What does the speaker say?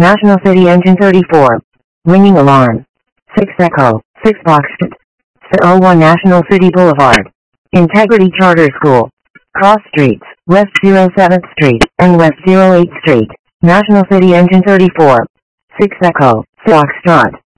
National City Engine 34. Ringing alarm. 6 Echo, 6 Boxstreet. 01 National City Boulevard. Integrity Charter School. Cross Streets, West 07th Street, and West 08th Street. National City Engine 34. 6 Echo, Foxtrot.